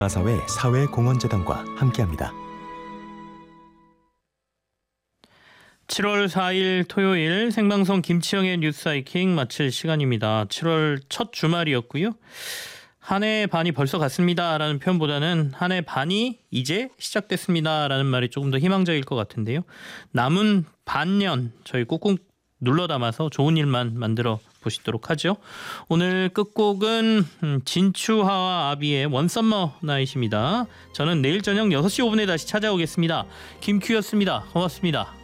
사회 사회공헌재단과 함께합니다. 7월 4일 토요일 생방송 김치영의 뉴스하이킹 마칠 시간입니다. 7월 첫 주말이었고요. 한 해 반이 벌써 갔습니다 라는 표현보다는 한 해 반이 이제 시작됐습니다 라는 말이 조금 더 희망적일 것 같은데요. 남은 반년 저희 꾹꾹 눌러 담아서 좋은 일만 만들어 보시도록 하죠. 오늘 끝곡은 진추하와 아비의 원썸머 나잇입니다. 저는 내일 저녁 6시 5분에 다시 찾아오겠습니다. 김큐였습니다. 고맙습니다.